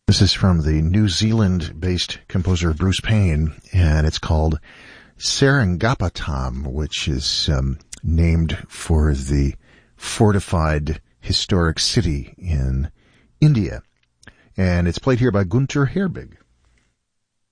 This is from the New Zealand-based composer Bruce Payne, and it's called Seringapatam, which is named for the fortified historic city in India. And it's played here by Gunter Herbig.